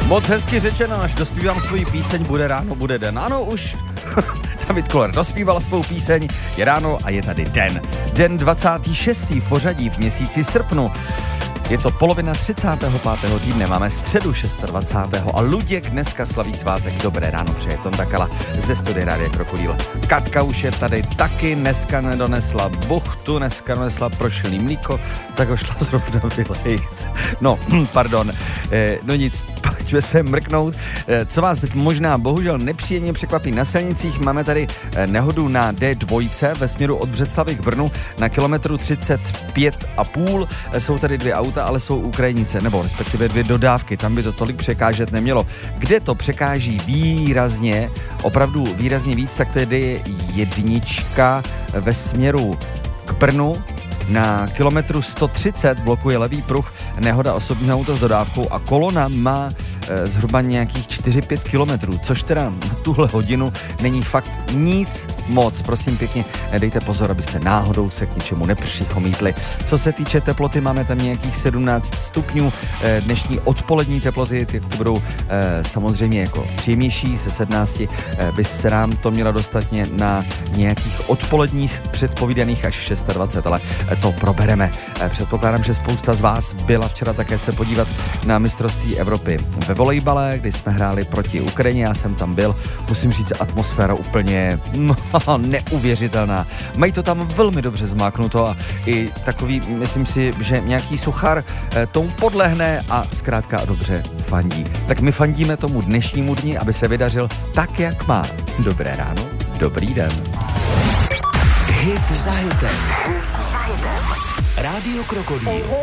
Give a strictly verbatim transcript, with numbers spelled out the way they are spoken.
Moc hezky řečeno, až dospívám svoji píseň, bude ráno, bude den. Ano, už David Koller dospíval svou píseň, je ráno a je tady den. Den dvacátý šestý v pořadí v měsíci srpnu. Je to polovina třicátého pátého týdne, máme středu dvacátého šestého a Luděk dneska slaví svátek. Dobré ráno, přeje Tonda Kala ze studia Rádia Krokodýl. Katka už je tady taky, dneska nedonesla buchtu, dneska donesla prošilý mlíko, tak ho šla zrovna vylejt. No, pardon, eh, no nic, pojďme se mrknout. Eh, co vás teď možná bohužel nepříjemně překvapí na silnicích, máme tady eh, nehodu na D dva ve směru od Břeclavi k Brnu na kilometru třicet pět a půl. Eh, jsou tady dvě auta, ale jsou Ukrajinice, nebo respektive dvě dodávky, tam by to tolik překážet nemělo. Kde to překáží výrazně, opravdu výrazně víc, tak to je D jedna ve směru k Brnu. Na kilometru sto třicet blokuje levý pruh nehoda osobního auta s dodávkou a kolona má e, zhruba nějakých čtyři pět kilometrů, což teda na tuhle hodinu není fakt nic moc. Prosím pěkně, dejte pozor, abyste náhodou se k něčemu nepřichomítli. Co se týče teploty, máme tam nějakých sedmnáct stupňů. E, dnešní odpolední teploty, ty budou e, samozřejmě jako příjemnější, se sedmnácti e, by se nám to mělo dostat na nějakých odpoledních předpovídaných až dvacet šest, ale e, to probereme. Předpokládám, že spousta z vás byla včera také se podívat na mistrovství Evropy ve volejbale, kdy jsme hráli proti Ukrajině, já jsem tam byl, musím říct, atmosféra úplně no, neuvěřitelná. Mají to tam velmi dobře zmáknuto a i takový, myslím si, že nějaký suchar tomu podlehne a zkrátka dobře fandí. Tak my fandíme tomu dnešnímu dni, aby se vydařil tak, jak má. Dobré ráno, dobrý den. Hit za hitem. Rádio Krokodýl.